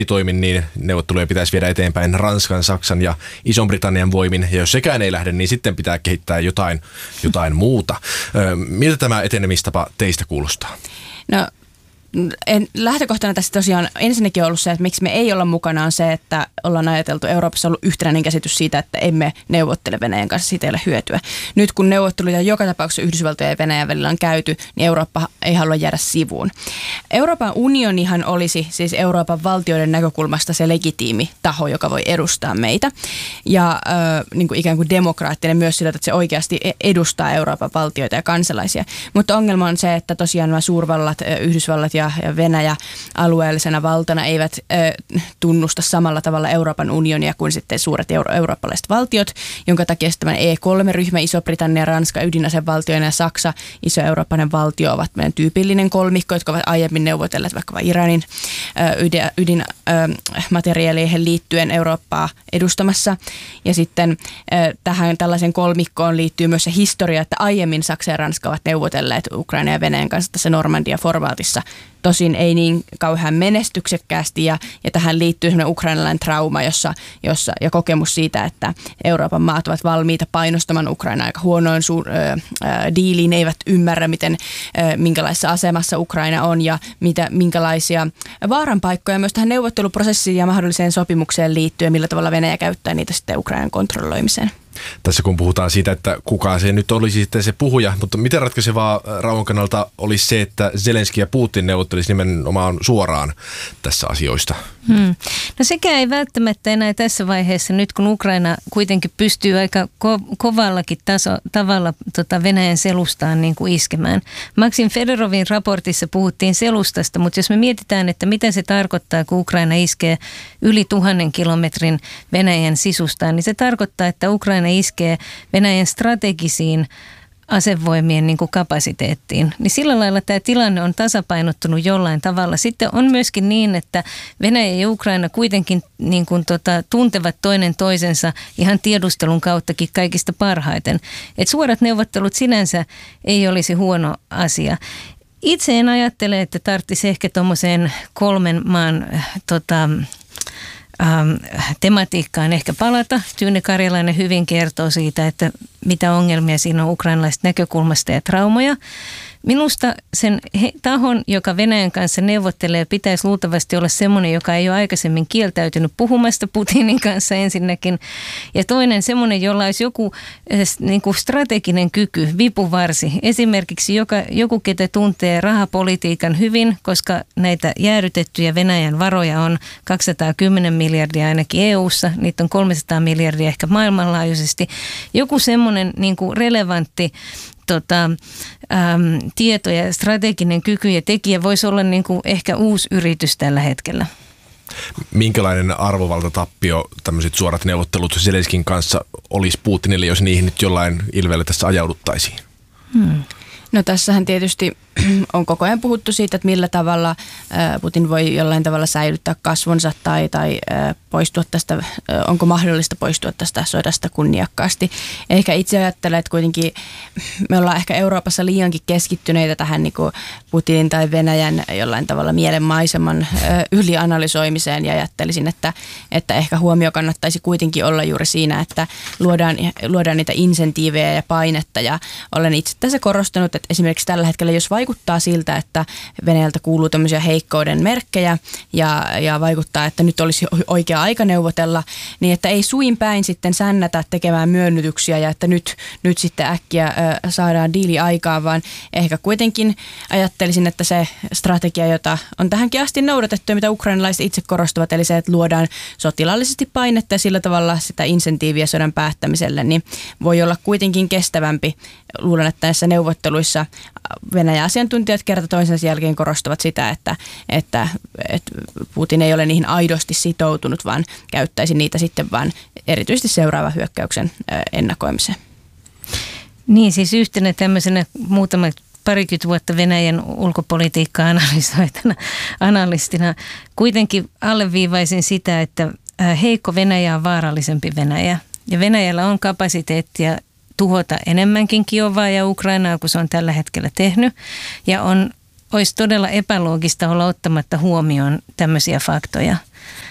toimin, niin neuvotteluja pitäisi viedä eteenpäin Ranskan, Saksan ja Ison-Britannian voimin. Ja jos sekään ei lähde, niin sitten pitää kehittää jotain muuta. Miltä tämä etenemistapa teistä kuulostaa? No, lähtökohtana tässä tosiaan ensinnäkin on ollut se, että miksi me ei olla mukana, on se, että ollaan ajateltu, Euroopassa on ollut yhtenäinen käsitys siitä, että emme neuvottele Venäjän kanssa, siitä ei ole hyötyä. Nyt kun neuvotteluja joka tapauksessa Yhdysvaltojen ja Venäjän välillä on käyty, niin Eurooppa ei halua jäädä sivuun. Euroopan unionihan olisi siis Euroopan valtioiden näkökulmasta se legitiimi taho, joka voi edustaa meitä. Ja niin kuin ikään kuin demokraattinen myös sillä, että se oikeasti edustaa Euroopan valtioita ja kansalaisia. Mutta ongelma on se, että tosiaan nämä suurvallat, Yhdysvallat ja Venäjä alueellisena valtana eivät tunnusta samalla tavalla Euroopan unionia kuin sitten suuret eurooppalaiset valtiot, jonka takia sitten E3-ryhmä, Iso-Britannia, Ranska ydinasevaltioina ja Saksa, iso eurooppalainen valtio, ovat meidän tyypillinen kolmikko, jotka ovat aiemmin neuvotelleet vaikka Iranin ydinmateriaaleihin liittyen Eurooppaa edustamassa. Ja sitten tähän tällaisen kolmikkoon liittyy myös se historia, että aiemmin Saksa ja Ranska ovat neuvotelleet Ukraina ja Venäjän kanssa tässä Normandia-formaatissa. Tosin ei niin kauhean menestyksekkäästi ja tähän liittyy sellainen ukrainalainen trauma, ja kokemus siitä, että Euroopan maat ovat valmiita painostamaan Ukrainaa aika huonoin diiliin, eivät ymmärrä, minkälaisessa asemassa Ukraina on ja minkälaisia vaaranpaikkoja myös tähän neuvotteluprosessiin ja mahdolliseen sopimukseen liittyen, millä tavalla Venäjä käyttää niitä sitten Ukrainan kontrolloimiseen. Tässä kun puhutaan siitä, että kuka se nyt olisi sitten se puhuja, mutta miten ratkaisevaa rauhan kannalta olisi se, että Zelenski ja Putin neuvottelisi nimenomaan suoraan tässä asioista? No sekään ei välttämättä enää tässä vaiheessa, nyt kun Ukraina kuitenkin pystyy aika kovallakin tavalla Venäjän selustaan niin kuin iskemään. Maksim Fedorovin raportissa puhuttiin selustasta, mutta jos me mietitään, että mitä se tarkoittaa, kun Ukraina iskee yli 1000 kilometrin Venäjän sisustaan, niin se tarkoittaa, että Ukraina iskee Venäjän strategisiin asevoimien niin kuin kapasiteettiin, niin sillä lailla tämä tilanne on tasapainottunut jollain tavalla. Sitten on myöskin niin, että Venäjä ja Ukraina kuitenkin niin kuin tuntevat toinen toisensa ihan tiedustelun kauttakin kaikista parhaiten. Et suorat neuvottelut sinänsä ei olisi huono asia. Itse en ajattele, että tarvitsisi ehkä tuommoiseen 3 maan tematiikkaan ehkä palata. Tyyne Karjalainen hyvin kertoo siitä, että mitä ongelmia siinä on ukrainalaisesta näkökulmasta ja traumoja. Minusta sen tahon, joka Venäjän kanssa neuvottelee, pitäisi luultavasti olla semmoinen, joka ei ole aikaisemmin kieltäytynyt puhumasta Putinin kanssa ensinnäkin. Ja toinen semmoinen, jolla olisi joku niin kuin strateginen kyky, vipuvarsi. Esimerkiksi joku, ketä tuntee rahapolitiikan hyvin, koska näitä jäädytettyjä Venäjän varoja on 210 miljardia ainakin EU:ssa, niitä on 300 miljardia ehkä maailmanlaajuisesti. Joku semmoinen niin kuin relevantti tieto ja strateginen kyky ja tekijä voisi olla niin kuin ehkä uusi yritys tällä hetkellä. Minkälainen arvovaltatappio tämmöiset suorat neuvottelut Zelenskin kanssa olisi Putinille, jos niihin nyt jollain ilveellä tässä ajauduttaisiin? No tässähän tietysti on koko ajan puhuttu siitä, että millä tavalla Putin voi jollain tavalla säilyttää kasvonsa tai poistua tästä, onko mahdollista poistua tästä sodasta kunniakkaasti. Ehkä itse ajattelen, että kuitenkin me ollaan ehkä Euroopassa liiankin keskittyneitä tähän niin kuin Putinin tai Venäjän jollain tavalla mielenmaiseman ylianalysoimiseen ja ajattelisin, että ehkä huomio kannattaisi kuitenkin olla juuri siinä, että luodaan niitä insentiivejä ja painetta ja olen itse tässä korostanut, että esimerkiksi tällä hetkellä, jos vaikuttaa siltä, että Venäjältä kuuluu tämmöisiä heikkouden merkkejä ja vaikuttaa, että nyt olisi oikea aika neuvotella, niin että ei suin päin sitten sännätä tekemään myönnytyksiä ja että nyt sitten äkkiä saadaan diili aikaan, vaan ehkä kuitenkin ajattelisin, että se strategia, jota on tähänkin asti noudatettu ja mitä ukrainalaiset itse korostavat, eli se, että luodaan sotilaallisesti painetta ja sillä tavalla sitä insentiiviä sodan päättämiselle, niin voi olla kuitenkin kestävämpi. Luulen, että näissä neuvotteluissa Venäjän asiantuntijat kerta toisensa jälkeen korostavat sitä, että Putin ei ole niihin aidosti sitoutunut, vaan käyttäisi niitä sitten vain erityisesti seuraavan hyökkäyksen ennakoimiseen. Niin, siis yhtenä tämmöisenä parikymmentä vuotta Venäjän ulkopolitiikkaa analystina kuitenkin alleviivaisin sitä, että heikko Venäjä on vaarallisempi Venäjä. Ja Venäjällä on kapasiteettia tuhota enemmänkin Kiovaa ja Ukrainaa, kuin se on tällä hetkellä tehnyt. Ja olisi todella epäloogista olla ottamatta huomioon tämmöisiä faktoja.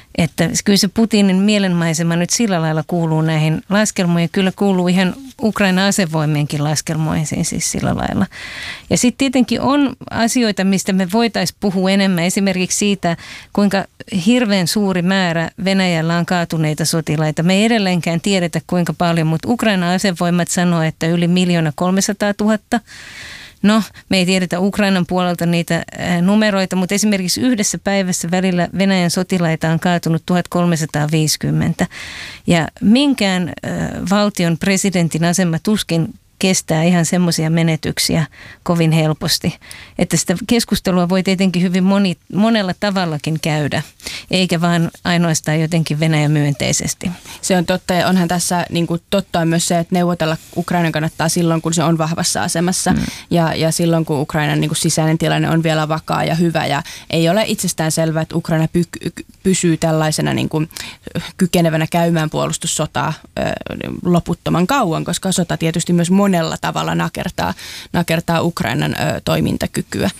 Että kyllä se Putinin mielenmaisema nyt sillä lailla kuuluu näihin laskelmoihin. Kyllä kuuluu ihan Ukraina asevoimienkin laskelmoihin siis sillä lailla. Ja sitten tietenkin on asioita, mistä me voitaisiin puhua enemmän. Esimerkiksi siitä, kuinka hirveän suuri määrä Venäjällä on kaatuneita sotilaita. Me ei edelleenkään tiedetä kuinka paljon, mutta Ukraina asevoimat sanoo, että yli 1 300 000. No, me ei tiedetä Ukrainan puolelta niitä numeroita, mutta esimerkiksi yhdessä päivässä välillä Venäjän sotilaita on kaatunut 1350. Ja minkään valtion presidentin asema tuskin kestää ihan semmoisia menetyksiä kovin helposti. Että sitä keskustelua voi tietenkin hyvin monella tavallakin käydä, eikä vaan ainoastaan jotenkin Venäjän myönteisesti. Se on totta, ja onhan tässä niin kuin totta on myös se, että neuvotella Ukrainan kannattaa silloin, kun se on vahvassa asemassa ja silloin, kun Ukrainan niin kuin sisäinen tilanne on vielä vakaa ja hyvä, ja ei ole itsestään selvää, että Ukraina pysyy tällaisena niin kuin kykenevänä käymään puolustussotaa loputtoman kauan, koska sota tietysti myös monella tavalla nakertaa Ukrainan toimintakykyä.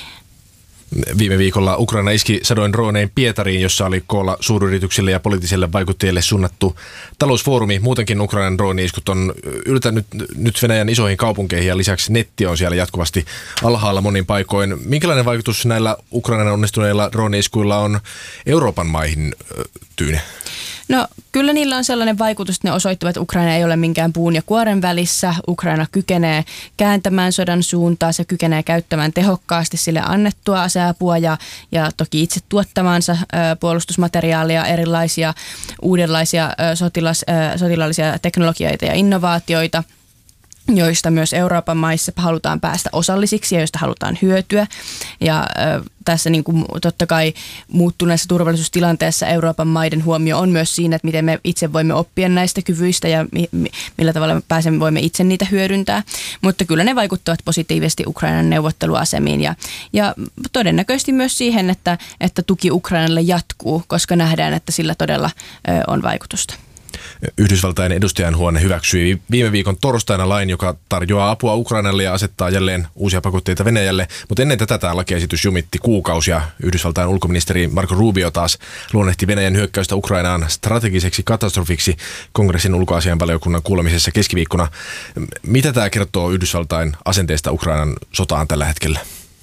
Viime viikolla Ukraina iski sadoin droonein Pietariin, jossa oli koolla suuryrityksille ja poliittisille vaikuttajille suunnattu talousfoorumi. Muutenkin Ukrainan drooni-iskut on yltänyt nyt Venäjän isoihin kaupunkeihin ja lisäksi netti on siellä jatkuvasti alhaalla monin paikoin. Minkälainen vaikutus näillä Ukrainan onnistuneilla drooni-iskuilla on Euroopan maihin, Tyyne? No kyllä niillä on sellainen vaikutus, että ne osoittavat, että Ukraina ei ole minkään puun ja kuoren välissä. Ukraina kykenee kääntämään sodan suuntaa, se kykenee käyttämään tehokkaasti sille annettua aseapua ja toki itse tuottamaansa puolustusmateriaalia, erilaisia uudenlaisia sotilaallisia teknologioita ja innovaatioita, joista myös Euroopan maissa halutaan päästä osallisiksi ja joista halutaan hyötyä. Ja tässä niin kuin totta kai muuttuneessa turvallisuustilanteessa Euroopan maiden huomio on myös siinä, että miten me itse voimme oppia näistä kyvyistä ja millä tavalla me voimme itse niitä hyödyntää. Mutta kyllä ne vaikuttavat positiivisesti Ukrainan neuvotteluasemiin ja todennäköisesti myös siihen, että tuki Ukrainalle jatkuu, koska nähdään, että sillä todella on vaikutusta. Yhdysvaltain edustajanhuone hyväksyi viime viikon torstaina lain, joka tarjoaa apua Ukrainalle ja asettaa jälleen uusia pakotteita Venäjälle. Mutta ennen tätä tämä lakiesitys jumitti kuukausia. Yhdysvaltain ulkoministeri Marco Rubio taas luonnehti Venäjän hyökkäystä Ukrainaan strategiseksi katastrofiksi kongressin ulkoasiainvaliokunnan kuulemisessa keskiviikkona. Mitä tämä kertoo Yhdysvaltain asenteesta Ukrainan sotaan tällä hetkellä?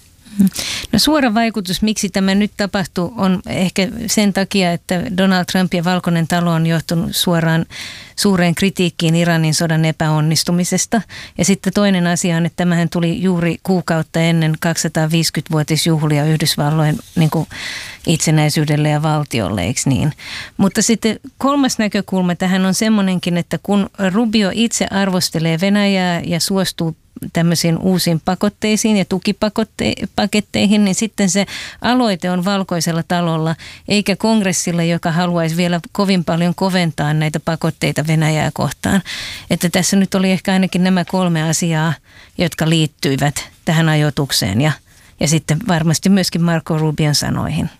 No suora vaikutus, miksi tämä nyt tapahtuu, on ehkä sen takia, että Donald Trump ja Valkoinen talo on johtunut suoraan suureen kritiikkiin Iranin sodan epäonnistumisesta. Ja sitten toinen asia on, että tämähän tuli juuri kuukautta ennen 250-vuotisjuhlia Yhdysvallojen niin kuin itsenäisyydelle ja valtiolle, eikö niin? Mutta sitten kolmas näkökulma tähän on semmoinenkin, että kun Rubio itse arvostelee Venäjää ja suostuu tämmöisiin uusiin pakotteisiin ja tukipaketteihin, niin sitten se aloite on Valkoisella talolla, eikä kongressilla, joka haluaisi vielä kovin paljon koventaa näitä pakotteita Venäjää kohtaan. Että tässä nyt oli ehkä ainakin nämä 3 asiaa, jotka liittyivät tähän ajoitukseen ja sitten varmasti myöskin Marco Rubion sanoihin.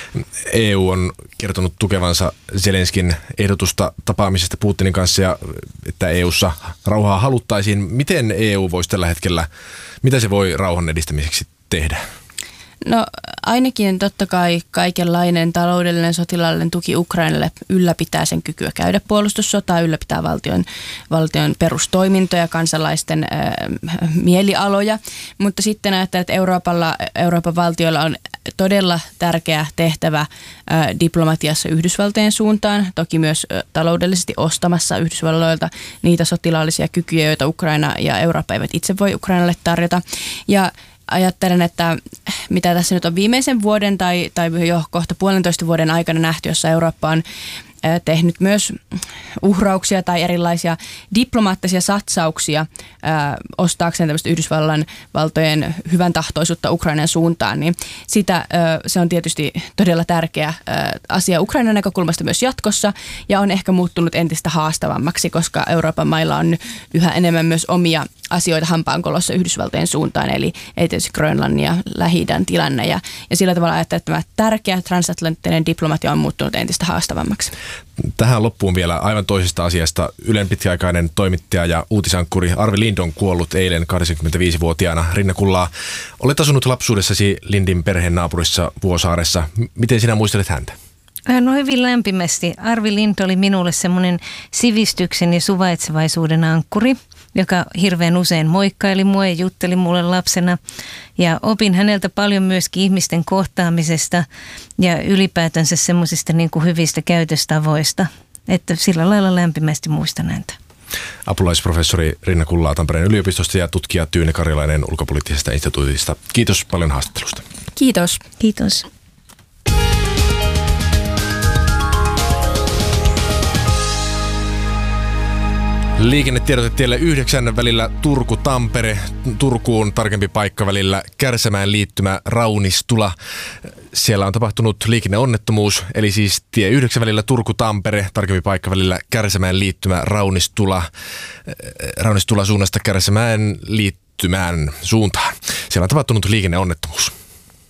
EU on kertonut tukevansa Zelenskin ehdotusta tapaamisesta Putinin kanssa ja että EU:ssa rauhaa haluttaisiin. Miten EU voisi tällä hetkellä, mitä se voi rauhan edistämiseksi tehdä? No ainakin totta kai kaikenlainen taloudellinen sotilaallinen tuki Ukrainalle ylläpitää sen kykyä käydä puolustussotaa, ylläpitää valtion perustoimintoja, kansalaisten mielialoja, mutta sitten ajattelen, että Euroopan valtioilla on todella tärkeä tehtävä diplomatiassa Yhdysvaltojen suuntaan, toki myös taloudellisesti ostamassa Yhdysvalloilta niitä sotilaallisia kykyjä, joita Ukraina ja Eurooppa eivät itse voi Ukrainalle tarjota. Ja ajattelen, että mitä tässä nyt on viimeisen vuoden tai jo kohta 1,5 vuoden aikana nähty, jossa Eurooppa on tehnyt myös uhrauksia tai erilaisia diplomaattisia satsauksia ostaakseen tämmöistä Yhdysvallan valtojen hyvän tahtoisuutta Ukrainan suuntaan, niin se on tietysti todella tärkeä asia Ukrainan näkökulmasta myös jatkossa ja on ehkä muuttunut entistä haastavammaksi, koska Euroopan mailla on yhä enemmän myös omia asioita hampaankolossa Yhdysvaltojen suuntaan, eli tietysti Grönlannin ja Lähi-idän tilanne ja sillä tavalla ajattelen, että tämä tärkeä transatlanttinen diplomatia on muuttunut entistä haastavammaksi. Tähän loppuun vielä aivan toisesta asiasta. Ylen pitkäaikainen toimittaja ja uutisankkuri Arvi Lind on kuollut eilen 85-vuotiaana. Rinna Kullaa, olet asunut lapsuudessasi Lindin perheen naapurissa Vuosaaressa. Miten sinä muistelet häntä? No hyvin lämpimästi. Arvi Lind oli minulle semmoinen sivistyksen ja suvaitsevaisuuden ankkuri, joka hirveän usein moikkaili mua ja jutteli mulle lapsena. Ja opin häneltä paljon myöskin ihmisten kohtaamisesta ja ylipäätänsä semmoisista niin kuin hyvistä käytöstavoista. Että sillä lailla lämpimästi muistan häntä. Apulaisprofessori Rinna Kullaa Tampereen yliopistosta ja tutkija Tyyne Karjalainen Ulkopoliittisesta instituutista. Kiitos paljon haastattelusta. Kiitos. Kiitos. Liikennetiedote tielle 9 välillä Turku-Tampere, Turkuun tarkempi paikka välillä Kärsämäen liittymä Raunistula. Siellä on tapahtunut liikenneonnettomuus, eli siis tie 9 välillä Turku-Tampere, tarkempi paikka välillä Kärsämäen liittymä Raunistula suunnasta Kärsämäen liittymään suuntaan. Siellä on tapahtunut liikenneonnettomuus.